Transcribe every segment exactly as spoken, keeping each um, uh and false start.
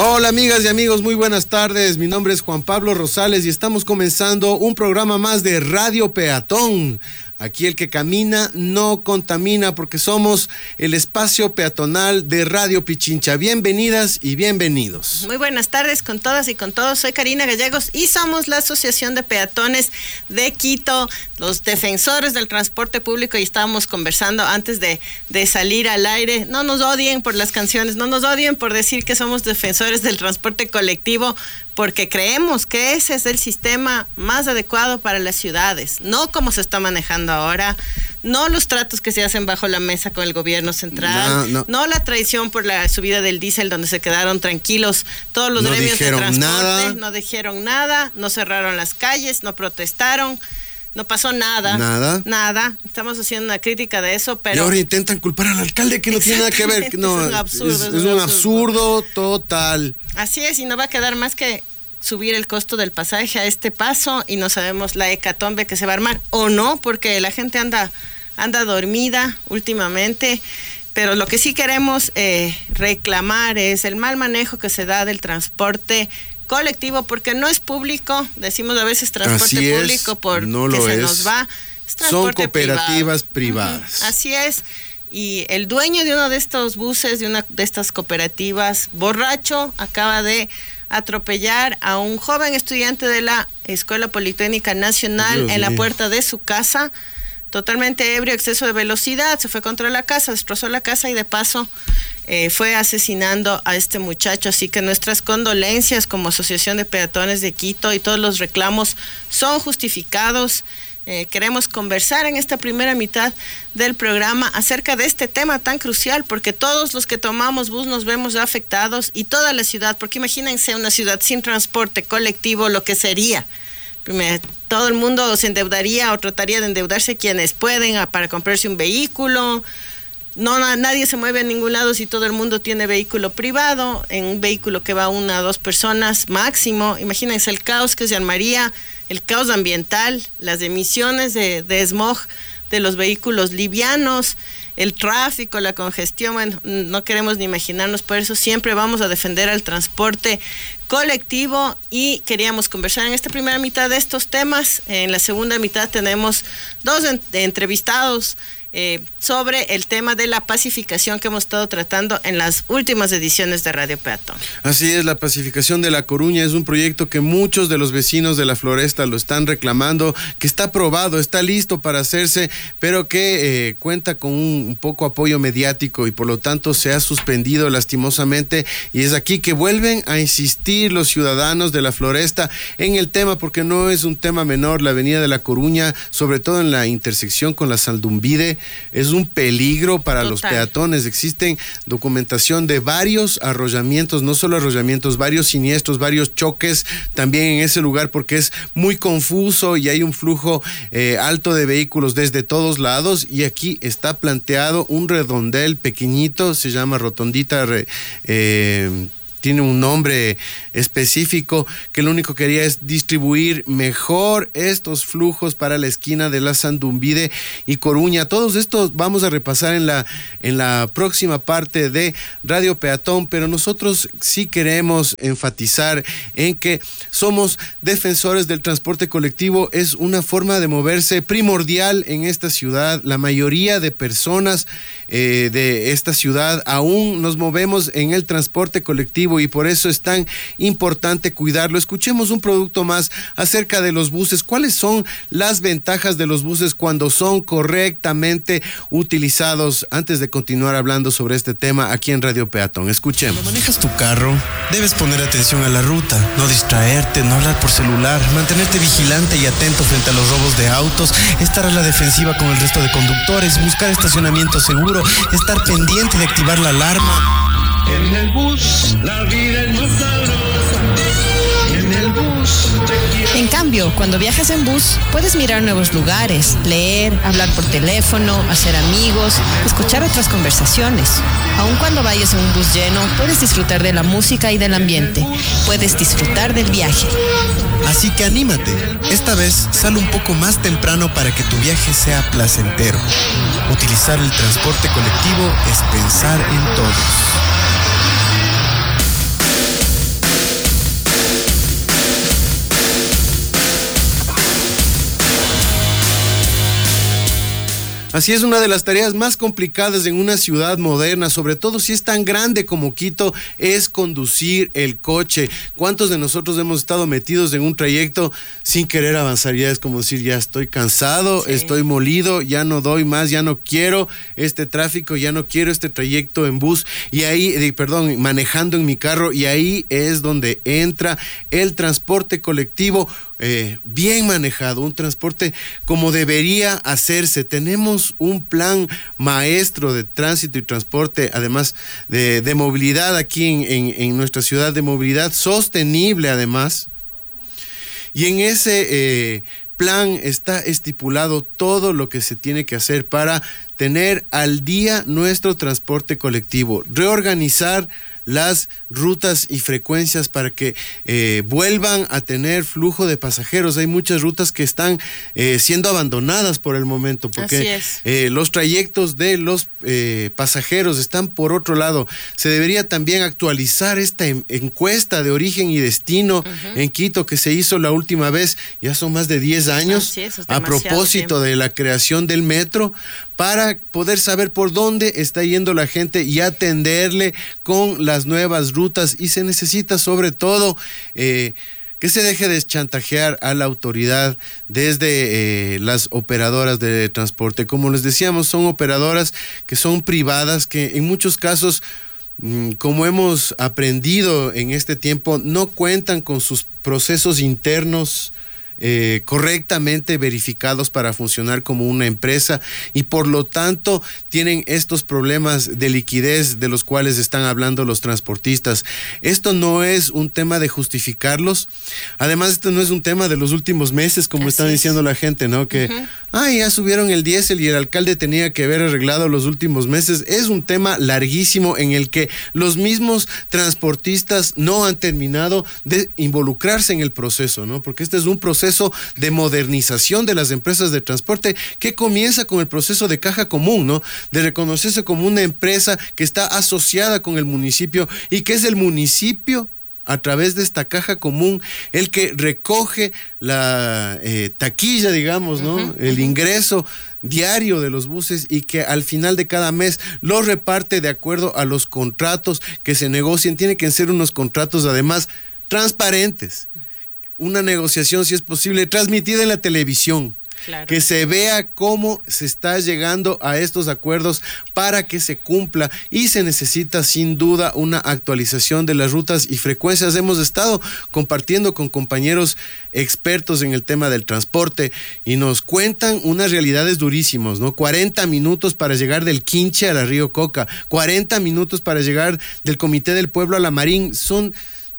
Hola amigas y amigos, muy buenas tardes. Mi nombre es Juan Pablo Rosales y estamos comenzando un programa más de Radio Peatón. Aquí el que camina no contamina, porque somos el espacio peatonal de Radio Pichincha. Bienvenidas y bienvenidos. Muy buenas tardes con todas y con todos. Soy Karina Gallegos y somos la Asociación de Peatones de Quito, los defensores del transporte público, y estábamos conversando antes de, de salir al aire. No nos odien por las canciones, no nos odien por decir que somos defensores del transporte colectivo, porque creemos que ese es el sistema más adecuado para las ciudades, no como se está manejando ahora, no los tratos que se hacen bajo la mesa con el gobierno central, no, no. no la traición por la subida del diésel, donde se quedaron tranquilos todos los no gremios de transporte, nada. no dijeron nada, no cerraron las calles, no protestaron. No pasó nada. Nada. Nada. Estamos haciendo una crítica de eso, pero... Y ahora intentan culpar al alcalde, que no tiene nada que ver. No, es un absurdo. Es, es, es un, un absurdo. absurdo total. Así es, y no va a quedar más que subir el costo del pasaje a este paso, y no sabemos la hecatombe que se va a armar, o no, porque la gente anda, anda dormida últimamente. Pero lo que sí queremos eh, reclamar es el mal manejo que se da del transporte colectivo, porque no es público, decimos a veces transporte público porque no lo se es. nos va, es son cooperativas privado. privadas. Uh-huh. Así es, y el dueño de uno de estos buses, de una de estas cooperativas, borracho, acaba de atropellar a un joven estudiante de la Escuela Politécnica Nacional Dios en mío. La puerta de su casa, totalmente ebrio, exceso de velocidad, se fue contra la casa, destrozó la casa y de paso eh, fue asesinando a este muchacho. Así que nuestras condolencias como Asociación de Peatones de Quito, y todos los reclamos son justificados. Eh, queremos conversar en esta primera mitad del programa acerca de este tema tan crucial, porque todos los que tomamos bus nos vemos afectados, y toda la ciudad, porque imagínense una ciudad sin transporte colectivo, lo que sería. Primero, todo el mundo se endeudaría o trataría de endeudarse quienes pueden a, para comprarse un vehículo. No, nadie se mueve a ningún lado si todo el mundo tiene vehículo privado, en un vehículo que va una o dos personas máximo. Imagínense el caos que se armaría, el caos ambiental, las emisiones de, de smog de los vehículos livianos, el tráfico, la congestión. Bueno, no queremos ni imaginarnos. Por eso siempre vamos a defender al transporte colectivo, y queríamos conversar en esta primera mitad de estos temas. En la segunda mitad tenemos dos en, entrevistados eh, sobre el tema de la pacificación que hemos estado tratando en las últimas ediciones de Radio Peatón. Así es, la pacificación de La Coruña es un proyecto que muchos de los vecinos de la Floresta lo están reclamando, que está aprobado, está listo para hacerse, pero que eh, cuenta con un, un poco apoyo mediático, y por lo tanto se ha suspendido lastimosamente, y es aquí que vuelven a insistir los ciudadanos de la Floresta en el tema, porque no es un tema menor. La avenida de La Coruña, sobre todo en la intersección con la Saldumbide, es un peligro para Total. Los peatones. Existen documentación de varios arrollamientos, no solo arrollamientos, varios siniestros, varios choques también en ese lugar, porque es muy confuso y hay un flujo eh, alto de vehículos desde todos lados. Y aquí está planteado un redondel pequeñito, se llama Rotondita, eh, tiene un nombre específico, que lo único que quería es distribuir mejor estos flujos para la esquina de la Saldumbide y Coruña. Todos estos vamos a repasar en la, en la próxima parte de Radio Peatón, pero nosotros sí queremos enfatizar en que somos defensores del transporte colectivo. Es una forma de moverse primordial en esta ciudad. La mayoría de personas eh, de esta ciudad aún nos movemos en el transporte colectivo, y por eso es tan importante cuidarlo. Escuchemos un producto más acerca de los buses. ¿Cuáles son las ventajas de los buses cuando son correctamente utilizados? Antes de continuar hablando sobre este tema aquí en Radio Peatón, escuchemos. Cuando manejas tu carro, debes poner atención a la ruta, no distraerte, no hablar por celular, mantenerte vigilante y atento frente a los robos de autos, estar a la defensiva con el resto de conductores, buscar estacionamiento seguro, estar pendiente de activar la alarma. En el bus, la vida es más sabrosa. En el bus, te quiero. En cambio, cuando viajas en bus, puedes mirar nuevos lugares, leer, hablar por teléfono, hacer amigos, escuchar otras conversaciones. Aun cuando vayas en un bus lleno, puedes disfrutar de la música y del ambiente. Puedes disfrutar del viaje. Así que anímate. Esta vez sal un poco más temprano para que tu viaje sea placentero. Utilizar el transporte colectivo es pensar en todos. Así es, una de las tareas más complicadas en una ciudad moderna, sobre todo si es tan grande como Quito, es conducir el coche. ¿Cuántos de nosotros hemos estado metidos en un trayecto sin querer avanzar? Ya es como decir, ya estoy cansado, sí. estoy molido, ya no doy más, ya no quiero este tráfico, ya no quiero este trayecto en bus, y ahí, eh, perdón, manejando en mi carro, y ahí es donde entra el transporte colectivo. Eh, bien manejado, un transporte como debería hacerse. Tenemos un plan maestro de tránsito y transporte, además de, de movilidad aquí en, en, en nuestra ciudad, de movilidad sostenible además. Y en ese eh, plan está estipulado todo lo que se tiene que hacer para tener al día nuestro transporte colectivo, reorganizar las rutas y frecuencias para que eh, vuelvan a tener flujo de pasajeros. Hay muchas rutas que están eh, siendo abandonadas por el momento porque eh, los trayectos de los eh, pasajeros están por otro lado. Se debería también actualizar esta en, encuesta de origen y destino uh-huh. en Quito que se hizo la última vez, ya son más de diez años, es, es a propósito tiempo. de la creación del metro, para poder saber por dónde está yendo la gente y atenderle con las nuevas rutas. Y se necesita sobre todo eh, que se deje de chantajear a la autoridad desde eh, las operadoras de transporte. Como les decíamos, son operadoras que son privadas, que en muchos casos, mm, como hemos aprendido en este tiempo, no cuentan con sus procesos internos Eh, correctamente verificados para funcionar como una empresa, y por lo tanto tienen estos problemas de liquidez de los cuales están hablando los transportistas. Esto no es un tema de justificarlos, además esto no es un tema de los últimos meses, como Así están es. diciendo la gente, ¿no? Que uh-huh. ah, ya subieron el diésel y el alcalde tenía que haber arreglado los últimos meses. Es un tema larguísimo en el que los mismos transportistas no han terminado de involucrarse en el proceso, ¿no? Porque este es un proceso de modernización de las empresas de transporte que comienza con el proceso de caja común, ¿no? De reconocerse como una empresa que está asociada con el municipio y que es el municipio, a través de esta caja común, el que recoge la eh, taquilla, digamos, ¿no? Uh-huh, el uh-huh. ingreso diario de los buses, y que al final de cada mes lo reparte de acuerdo a los contratos que se negocien. Tienen que ser unos contratos además transparentes. Una negociación, si es posible, transmitida en la televisión. Claro. Que se vea cómo se está llegando a estos acuerdos para que se cumpla, y se necesita sin duda una actualización de las rutas y frecuencias. Hemos estado compartiendo con compañeros expertos en el tema del transporte y nos cuentan unas realidades durísimas, ¿no? cuarenta minutos para llegar del Quinche a la Río Coca, cuarenta minutos para llegar del Comité del Pueblo a la Marín. Son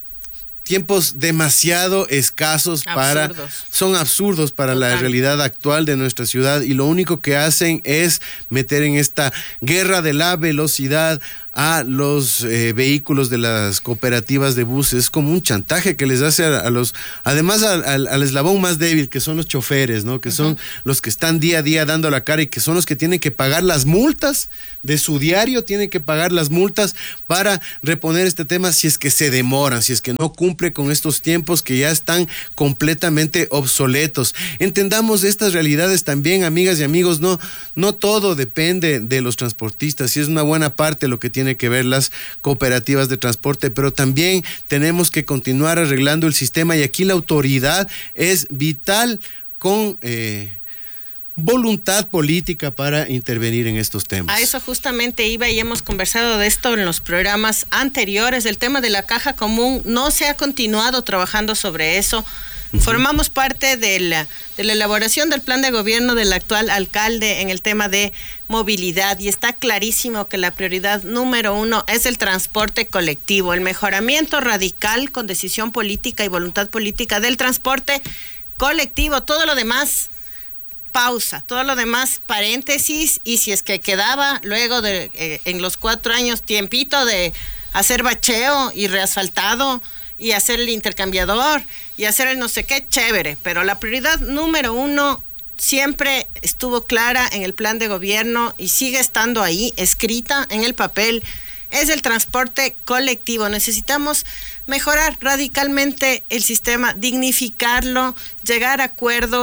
tiempos demasiado escasos para, absurdos. son absurdos para Total. la realidad actual de nuestra ciudad, y lo único que hacen es meter en esta guerra de la velocidad a los eh, vehículos de las cooperativas de buses. Es como un chantaje que les hace a, a los, además al, al, al eslabón más débil, que son los choferes, ¿no? Que uh-huh. son los que están día a día dando la cara, y que son los que tienen que pagar las multas de su diario, tienen que pagar las multas para reponer este tema si es que se demoran, si es que no cumple con estos tiempos que ya están completamente obsoletos. Entendamos estas realidades también, amigas y amigos. No, no todo depende de los transportistas, y es una buena parte lo que tiene tiene que ver las cooperativas de transporte, pero también tenemos que continuar arreglando el sistema, y aquí la autoridad es vital, con eh, voluntad política para intervenir en estos temas. A eso justamente iba, y hemos conversado de esto en los programas anteriores. El tema de la caja común, no se ha continuado trabajando sobre eso. Formamos parte de la, de la elaboración del plan de gobierno del actual alcalde en el tema de movilidad, y está clarísimo que la prioridad número uno es el transporte colectivo, el mejoramiento radical con decisión política y voluntad política del transporte colectivo. Todo lo demás, pausa, todo lo demás, paréntesis, y si es que quedaba luego de eh, en los cuatro años tiempito de hacer bacheo y reasfaltado y hacer el intercambiador y hacer el no sé qué, chévere, pero la prioridad número uno siempre estuvo clara en el plan de gobierno y sigue estando ahí, escrita en el papel, es el transporte colectivo. Necesitamos mejorar radicalmente el sistema, dignificarlo, llegar a acuerdos,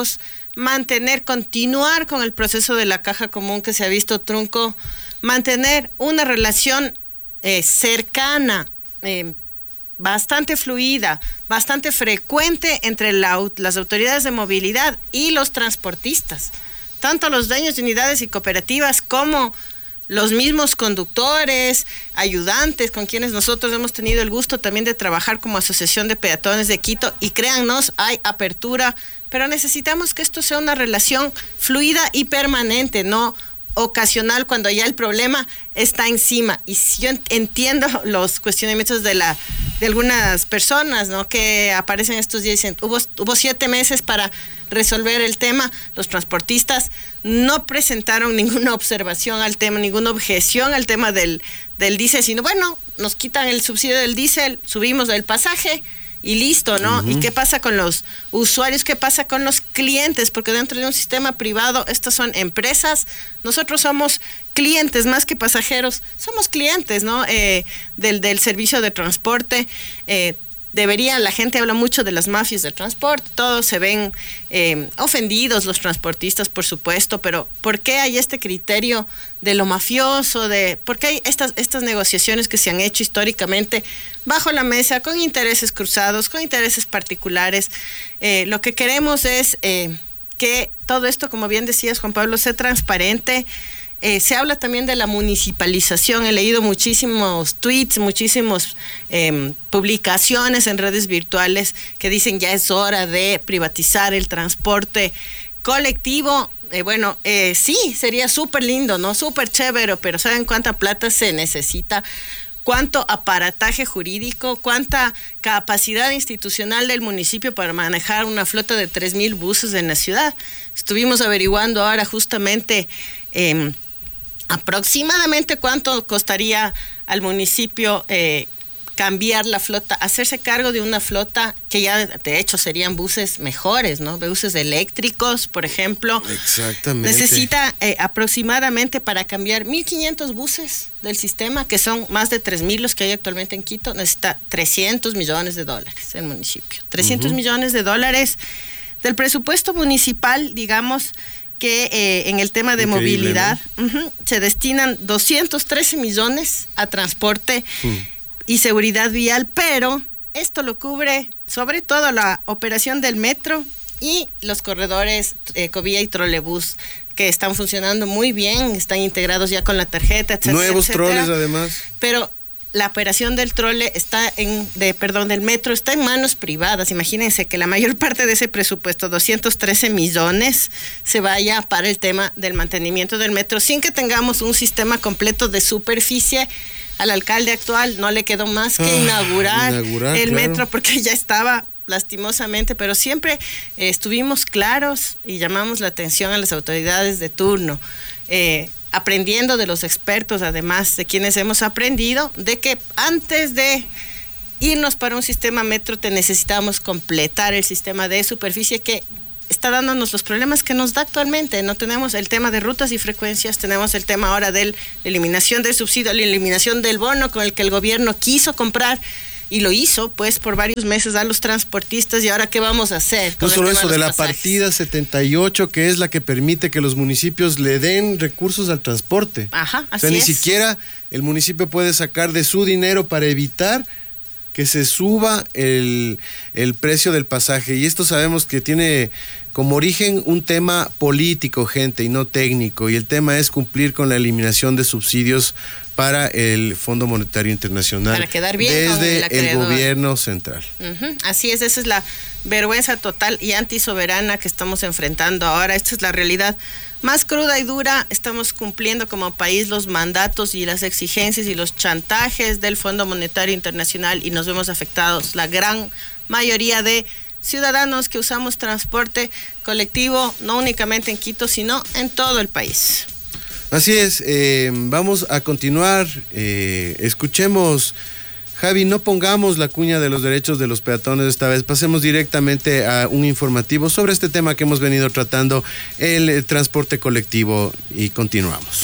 mantener, continuar con el proceso de la caja común que se ha visto trunco, mantener una relación eh, cercana, eh, bastante fluida, bastante frecuente entre la, las autoridades de movilidad y los transportistas, tanto los dueños de unidades y cooperativas como los mismos conductores, ayudantes, con quienes nosotros hemos tenido el gusto también de trabajar como Asociación de Peatones de Quito, y créannos, hay apertura, pero necesitamos que esto sea una relación fluida y permanente, no ocasional cuando ya el problema está encima. Y si yo entiendo los cuestionamientos de la de algunas personas, ¿no?, que aparecen estos días y dicen, hubo, hubo siete meses para resolver el tema. Los transportistas no presentaron ninguna observación al tema, ninguna objeción al tema del, del diésel, sino bueno, nos quitan el subsidio del diésel, subimos el pasaje y listo, ¿no? Uh-huh. ¿Y qué pasa con los usuarios? ¿Qué pasa con los clientes? Porque dentro de un sistema privado, estas son empresas, nosotros somos clientes más que pasajeros, somos clientes, ¿no? Eh, del, del servicio de transporte. Eh, debería, la gente habla mucho de las mafias del transporte, todos se ven eh, ofendidos, los transportistas, por supuesto, pero ¿por qué hay este criterio de lo mafioso? De, ¿por qué hay estas, estas negociaciones que se han hecho históricamente bajo la mesa, con intereses cruzados, con intereses particulares? Eh, lo que queremos es eh, que todo esto, como bien decías, Juan Pablo, sea transparente. Eh, se habla también de la municipalización. He leído muchísimos tweets, muchísimas eh, publicaciones en redes virtuales que dicen ya es hora de privatizar el transporte colectivo. Eh, bueno, eh, sí, sería súper lindo, ¿no? Súper chévere, pero ¿saben cuánta plata se necesita? ¿Cuánto aparataje jurídico? ¿Cuánta capacidad institucional del municipio para manejar una flota de tres mil buses en la ciudad? Estuvimos averiguando ahora justamente eh, aproximadamente cuánto costaría al municipio eh, cambiar la flota, hacerse cargo de una flota que ya de hecho serían buses mejores, ¿no? Buses eléctricos, por ejemplo. Exactamente. Necesita eh, aproximadamente para cambiar mil quinientos buses del sistema, que son más de tres mil los que hay actualmente en Quito, necesita trescientos millones de dólares el municipio. trescientos uh-huh. millones de dólares del presupuesto municipal, digamos, que eh, en el tema de Increíble, movilidad, ¿no? uh-huh, se destinan doscientos trece millones a transporte uh. y seguridad vial, pero esto lo cubre sobre todo la operación del metro y los corredores eh, Ecovía y Trolebús, que están funcionando muy bien, están integrados ya con la tarjeta, etcétera. Nuevos etcétera, troles además. Pero la operación del trole está en, de, perdón, del metro está en manos privadas. Imagínense que la mayor parte de ese presupuesto, doscientos trece millones, se vaya para el tema del mantenimiento del metro, sin que tengamos un sistema completo de superficie. Al alcalde actual no le quedó más que ah, inaugurar, inaugurar el claro. metro, porque ya estaba lastimosamente, pero siempre eh, estuvimos claros y llamamos la atención a las autoridades de turno, eh, aprendiendo de los expertos, además de quienes hemos aprendido, de que antes de irnos para un sistema metro te necesitamos completar el sistema de superficie que está dándonos los problemas que nos da actualmente. No tenemos el tema de rutas y frecuencias, tenemos el tema ahora de la eliminación del subsidio, la eliminación del bono con el que el gobierno quiso comprar y lo hizo pues por varios meses a los transportistas. ¿Y ahora qué vamos a hacer? No solo eso, de, de la pasajes? partida setenta y ocho, que es la que permite que los municipios le den recursos al transporte. Ajá, así o sea, ni es. siquiera el municipio puede sacar de su dinero para evitar que se suba el, el precio del pasaje. Y esto sabemos que tiene como origen un tema político, gente, y no técnico. Y el tema es cumplir con la eliminación de subsidios para el Fondo Monetario Internacional. Para quedar bien desde con el gobierno central. Uh-huh. Así es, esa es la vergüenza total y antisoberana que estamos enfrentando ahora. Esta es la realidad más cruda y dura. Estamos cumpliendo como país los mandatos y las exigencias y los chantajes del Fondo Monetario Internacional y nos vemos afectados la gran mayoría de ciudadanos que usamos transporte colectivo, no únicamente en Quito, sino en todo el país. Así es, eh, vamos a continuar, eh, escuchemos, Javi, no pongamos la cuña de los derechos de los peatones esta vez, pasemos directamente a un informativo sobre este tema que hemos venido tratando, el, el transporte colectivo, y continuamos.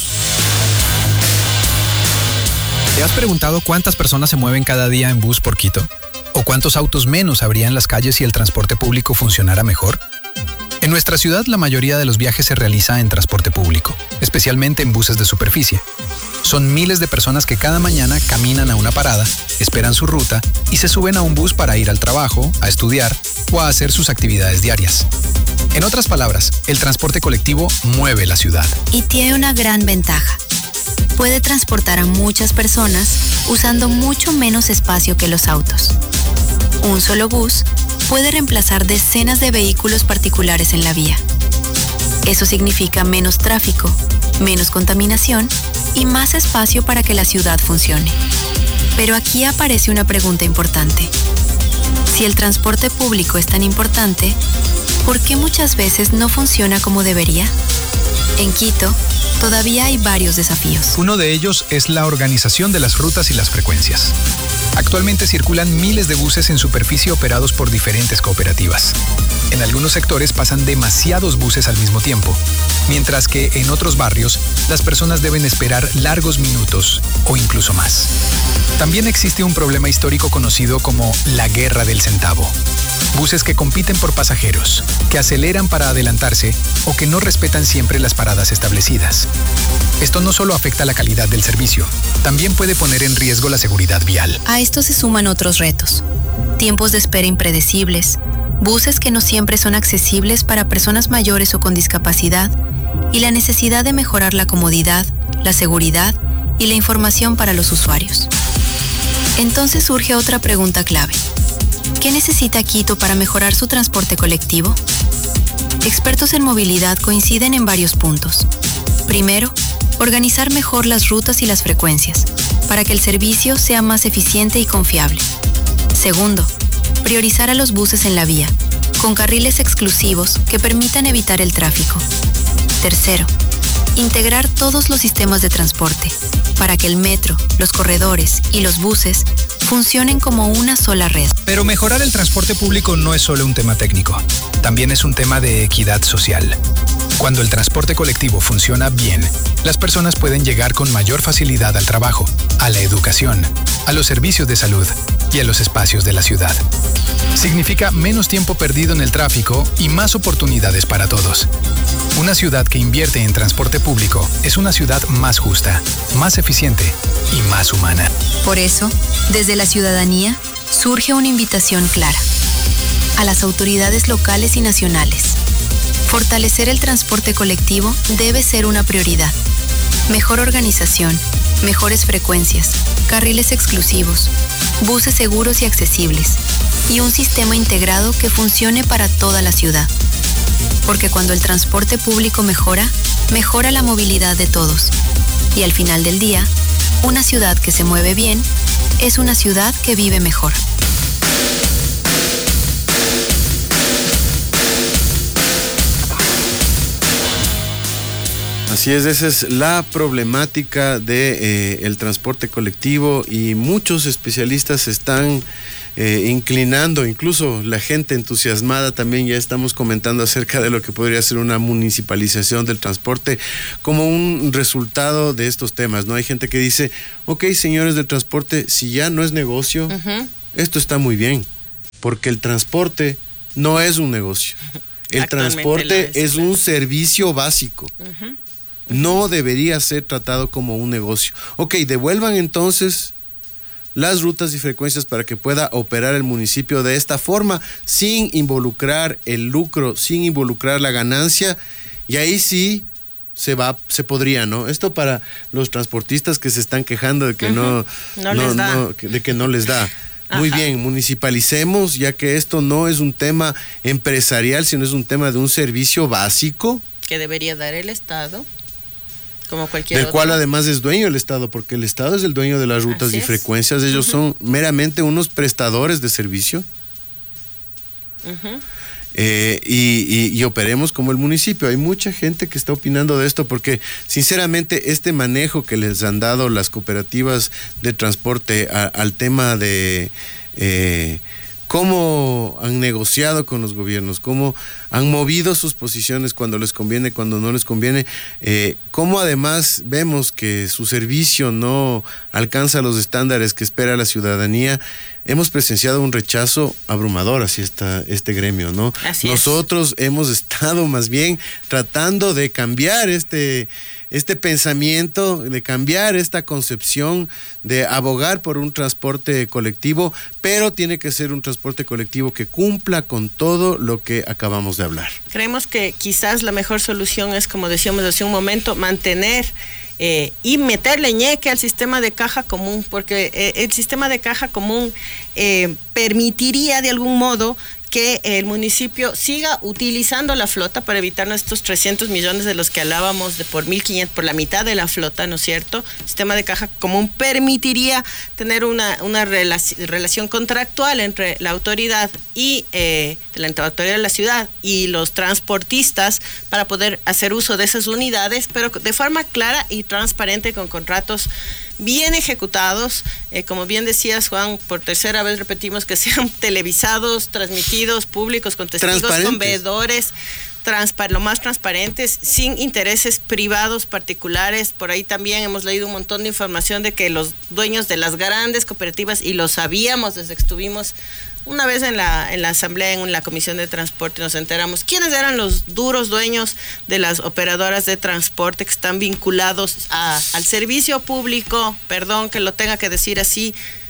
¿Te has preguntado cuántas personas se mueven cada día en bus por Quito? ¿O cuántos autos menos habría en las calles si el transporte público funcionara mejor? En nuestra ciudad, la mayoría de los viajes se realiza en transporte público, especialmente en buses de superficie. Son miles de personas que cada mañana caminan a una parada, esperan su ruta y se suben a un bus para ir al trabajo, a estudiar o a hacer sus actividades diarias. En otras palabras, el transporte colectivo mueve la ciudad. Y tiene una gran ventaja. Puede transportar a muchas personas usando mucho menos espacio que los autos. Un solo bus puede reemplazar decenas de vehículos particulares en la vía. Eso significa menos tráfico, menos contaminación y más espacio para que la ciudad funcione. Pero aquí aparece una pregunta importante. Si el transporte público es tan importante, ¿por qué muchas veces no funciona como debería? En Quito, todavía hay varios desafíos. Uno de ellos es la organización de las rutas y las frecuencias. Actualmente circulan miles de buses en superficie operados por diferentes cooperativas. En algunos sectores pasan demasiados buses al mismo tiempo, mientras que en otros barrios las personas deben esperar largos minutos o incluso más. También existe un problema histórico conocido como la guerra del centavo. Buses que compiten por pasajeros, que aceleran para adelantarse o que no respetan siempre las paradas establecidas. Esto no solo afecta la calidad del servicio, también puede poner en riesgo la seguridad vial. A esto se suman otros retos. Tiempos de espera impredecibles, buses que no siempre son accesibles para personas mayores o con discapacidad, y la necesidad de mejorar la comodidad, la seguridad y la información para los usuarios. Entonces surge otra pregunta clave. ¿Qué necesita Quito para mejorar su transporte colectivo? Expertos en movilidad coinciden en varios puntos. Primero, organizar mejor las rutas y las frecuencias, para que el servicio sea más eficiente y confiable. Segundo, priorizar a los buses en la vía, con carriles exclusivos que permitan evitar el tráfico. Tercero, integrar todos los sistemas de transporte, para que el metro, los corredores y los buses funcionen como una sola red. Pero mejorar el transporte público no es solo un tema técnico, también es un tema de equidad social. Cuando el transporte colectivo funciona bien, las personas pueden llegar con mayor facilidad al trabajo, a la educación, a los servicios de salud y a los espacios de la ciudad. Significa menos tiempo perdido en el tráfico y más oportunidades para todos. Una ciudad que invierte en transporte público es una ciudad más justa, más eficiente y más humana. Por eso, desde la ciudadanía, surge una invitación clara a las autoridades locales y nacionales. Fortalecer el transporte colectivo debe ser una prioridad. Mejor organización, mejores frecuencias, carriles exclusivos, buses seguros y accesibles, y un sistema integrado que funcione para toda la ciudad. Porque cuando el transporte público mejora, mejora la movilidad de todos. Y al final del día, una ciudad que se mueve bien es una ciudad que vive mejor. Así es, esa es la problemática de eh, el transporte colectivo, y muchos especialistas se están eh, inclinando, incluso la gente entusiasmada también ya estamos comentando acerca de lo que podría ser una municipalización del transporte como un resultado de estos temas, ¿no? Hay gente que dice, ok, señores del transporte, si ya no es negocio, uh-huh. esto está muy bien, porque el transporte no es un negocio. El transporte es, es un servicio básico. Uh-huh. No debería ser tratado como un negocio. Ok, devuelvan entonces las rutas y frecuencias para que pueda operar el municipio de esta forma, sin involucrar el lucro, sin involucrar la ganancia, y ahí sí se va, se podría, ¿no? Esto para los transportistas que se están quejando de que uh-huh. no, no, no, les da. no, de que no les da. Muy Ajá. bien, municipalicemos, ya que esto no es un tema empresarial, sino es un tema de un servicio básico que debería dar el Estado, como cualquier del otro. Cual además es dueño el Estado, porque el Estado es el dueño de las rutas Así y es. frecuencias. Ellos uh-huh. son meramente unos prestadores de servicio. Uh-huh. Eh, y, y, y operemos como el municipio. Hay mucha gente que está opinando de esto, porque sinceramente este manejo que les han dado las cooperativas de transporte a, al tema de eh, cómo han negociado con los gobiernos, cómo han movido sus posiciones cuando les conviene, cuando no les conviene, eh, cómo además vemos que su servicio no alcanza los estándares que espera la ciudadanía. hemos presenciado un rechazo abrumador hacia esta, este gremio, ¿no? Así Nosotros es. hemos estado más bien tratando de cambiar este, este pensamiento, de cambiar esta concepción, de abogar por un transporte colectivo, pero tiene que ser un transporte colectivo que cumpla con todo lo que acabamos de hablar. Creemos que quizás la mejor solución es, como decíamos hace un momento, mantener eh, y meterle ñeque al sistema de caja común, porque eh, el sistema de caja común eh, permitiría de algún modo que el municipio siga utilizando la flota para evitar estos trescientos millones de los que hablábamos, de por mil quinientos, por la mitad de la flota, ¿no es cierto? El sistema de caja común permitiría tener una, una relac- relación contractual entre la autoridad y eh, la autoridad de la ciudad y los transportistas para poder hacer uso de esas unidades, pero de forma clara y transparente, con contratos bien ejecutados, eh, como bien decías, Juan, por tercera vez repetimos que sean televisados, transmitidos, públicos, con testigos, con veedores, transpar, lo más transparentes, sin intereses privados particulares. Por ahí también hemos leído un montón de información de que los dueños de las grandes cooperativas, y lo sabíamos desde que estuvimos una vez en la, en la asamblea, en la comisión de transporte, nos enteramos quiénes eran los duros dueños de las operadoras de transporte que están vinculados a, al servicio público, perdón que lo tenga que decir así,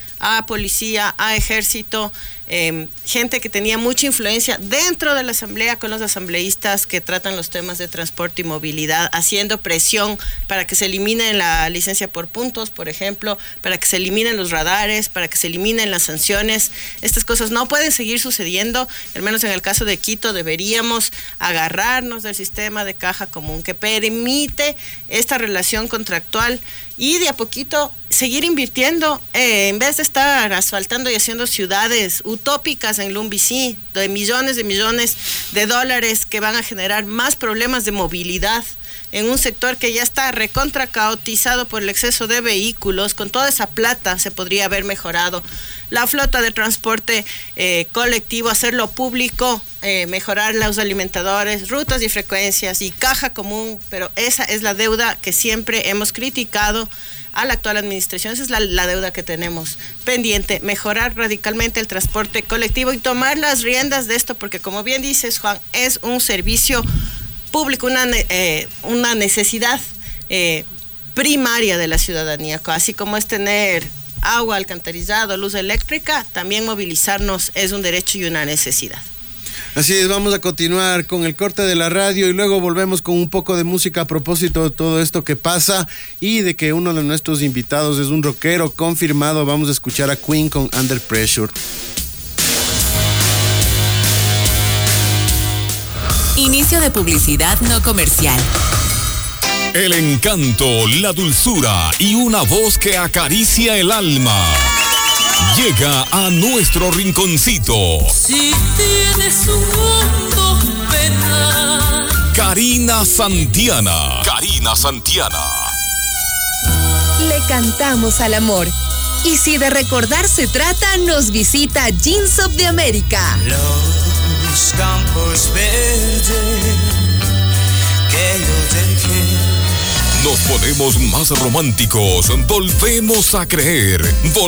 a policía, a ejército, eh, gente que tenía mucha influencia dentro de la asamblea con los asambleístas que tratan los temas de transporte y movilidad, haciendo presión para que se elimine la licencia por puntos, por ejemplo, para que se eliminen los radares, para que se eliminen las sanciones. Estas cosas no pueden seguir sucediendo, al menos en el caso de Quito deberíamos agarrarnos del sistema de caja común que permite esta relación contractual y de a poquito seguir invirtiendo, eh, en vez de estar asfaltando y haciendo ciudades utópicas en Lumbicí, de millones de millones de dólares que van a generar más problemas de movilidad en un sector que ya está recontra caotizado por el exceso de vehículos. Con toda esa plata se podría haber mejorado la flota de transporte eh, colectivo, hacerlo público, eh, mejorar los alimentadores, rutas y frecuencias y caja común, pero esa es la deuda que siempre hemos criticado a la actual administración. Esa es la, la deuda que tenemos pendiente, mejorar radicalmente el transporte colectivo y tomar las riendas de esto, porque como bien dices, Juan, es un servicio público, una, eh, una necesidad eh, primaria de la ciudadanía, así como es tener agua, alcantarillado, luz eléctrica, también movilizarnos es un derecho y una necesidad. Así es, vamos a continuar con el corte de la radio y luego volvemos con un poco de música a propósito de todo esto que pasa y de que uno de nuestros invitados es un rockero confirmado. Vamos a escuchar a Queen con Under Pressure. Inicio de publicidad no comercial. El encanto, la dulzura y una voz que acaricia el alma. Llega a nuestro rinconcito. Si tienes un mundo penal. Karina Santiana. Karina Santiana. Le cantamos al amor. Y si de recordar se trata, nos visita Jeans of the America. Los campos verdes que yo dejé. Nos ponemos más románticos. Volvemos a creer. Vol-